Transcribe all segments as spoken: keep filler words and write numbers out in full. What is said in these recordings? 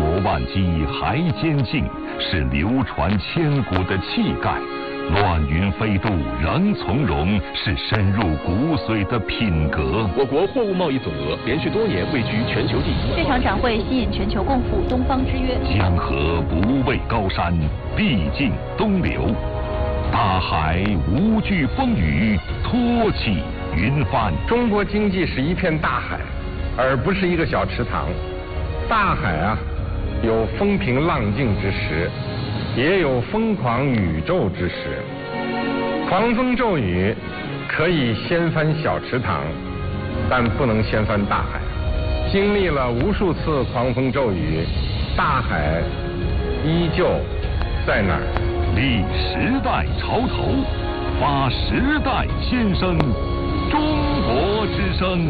磨万机还坚劲，是流传千古的气概。乱云飞渡仍从容，是深入骨髓的品格。 我国货物贸易总额连续多年位居全球第一。 这场展会吸引全球共赴东方之约。 江河不畏高山，必尽东流。大海无惧风雨，托起云帆。 中国经济是一片大海，而不是一个小池塘。大海啊，有风平浪静之时，也有疯狂宇宙之时。狂风骤雨可以掀翻小池塘，但不能掀翻大海。经历了无数次狂风骤雨，大海依旧在那儿。 立时代潮头，发时代先声，中国之声。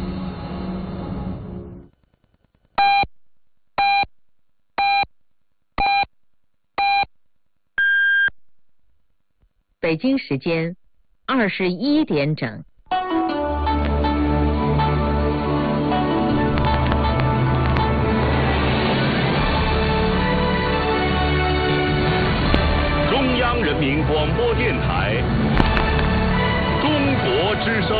北京时间二十一点整。 中央人民广播电台，中国之声。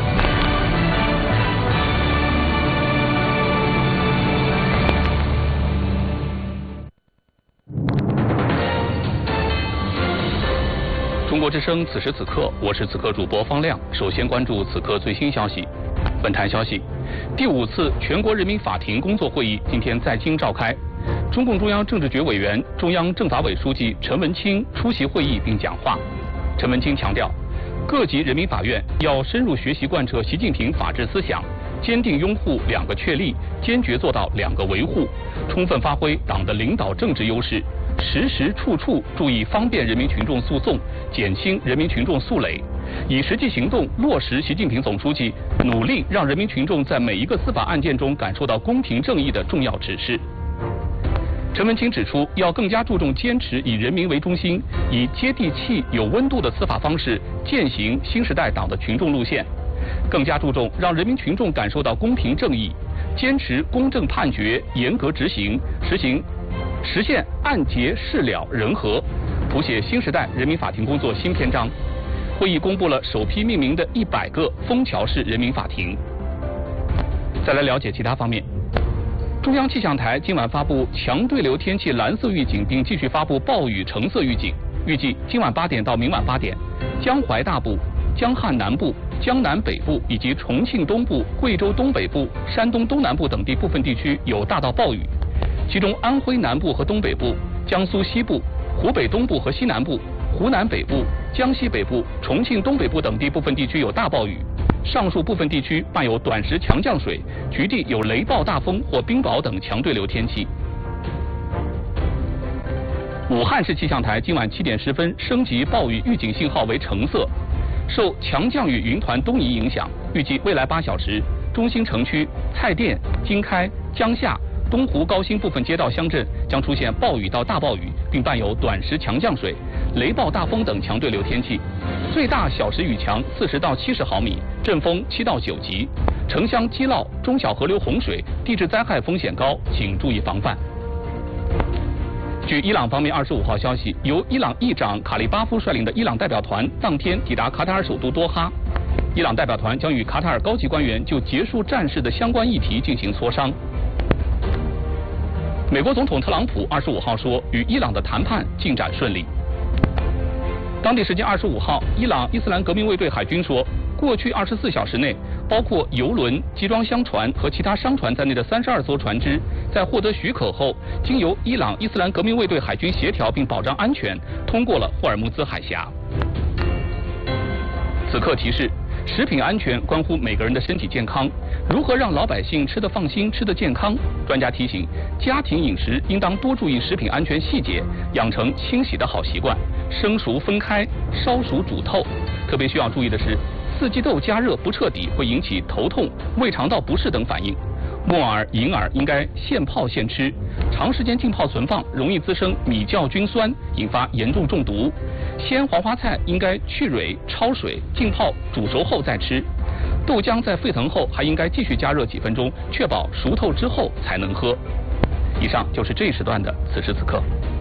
中国之声，此时此刻，我是此刻主播方亮。首先关注此刻最新消息。本台消息，第五次全国人民法庭工作会议今天在京召开。中共中央政治局委员、中央政法委书记陈文清出席会议并讲话。陈文清强调，各级人民法院要深入学习贯彻习近平法治思想，坚定拥护两个确立，坚决做到两个维护，充分发挥党的领导政治优势，时时处处注意方便人民群众诉讼，减轻人民群众诉累，以实际行动落实习近平总书记努力让人民群众在每一个司法案件中感受到公平正义的重要指示。陈文清指出，要更加注重坚持以人民为中心，以接地气、有温度的司法方式践行新时代党的群众路线，更加注重让人民群众感受到公平正义，坚持公正判决、严格执行，实行实现案结事了人和，谱写新时代人民法庭工作新篇章。会议公布了首批命名的一百个枫桥市人民法庭。再来了解其他方面。中央气象台今晚发布强对流天气蓝色预警，并继续发布暴雨橙色预警。预计今晚八点到明晚八点，江淮大部、江汉南部、江南北部以及重庆东部、贵州东北部、山东东南部等地部分地区有大到暴雨，其中安徽南部和东北部、江苏西部、湖北东部和西南部、湖南北部、江西北部、重庆东北部等地部分地区有大暴雨。上述部分地区伴有短时强降水，局地有雷暴大风或冰雹等强对流天气。武汉市气象台今晚七点十分升级暴雨预警信号为橙色。受强降雨云团东移影响，预计未来八小时，中心城区、蔡甸、经开、江夏、东湖高新部分街道乡镇将出现暴雨到大暴雨，并伴有短时强降水、雷暴大风等强对流天气，最大小时雨强四十到七十毫米，阵风七到九级。城乡积涝、中小河流洪水、地质灾害风险高，请注意防范。据伊朗方面二十五号消息，由伊朗议长卡利巴夫率领的伊朗代表团当天抵达卡塔尔首都多哈。伊朗代表团将与卡塔尔高级官员就结束战事的相关议题进行磋商。美国总统特朗普二十五号说，与伊朗的谈判进展顺利。当地时间二十五号，伊朗伊斯兰革命卫队海军说，过去二十四小时内，包括油轮、集装箱船和其他商船在内的三十二艘船只，在获得许可后，经由伊朗伊斯兰革命卫队海军协调并保障安全，通过了霍尔木兹海峡。此刻提示：食品安全关乎每个人的身体健康，如何让老百姓吃得放心、吃得健康？专家提醒，家庭饮食应当多注意食品安全细节，养成清洗的好习惯，生熟分开，烧熟煮透。特别需要注意的是，四季豆加热不彻底会引起头痛、胃肠道不适等反应。木耳、银耳应该现泡现吃，长时间浸泡存放容易滋生米酵菌酸，引发严重中毒。鲜黄花菜应该去蕊、焯水、浸泡、煮熟后再吃。豆浆在沸腾后还应该继续加热几分钟，确保熟透之后才能喝。 以上就是这一时段的此时此刻。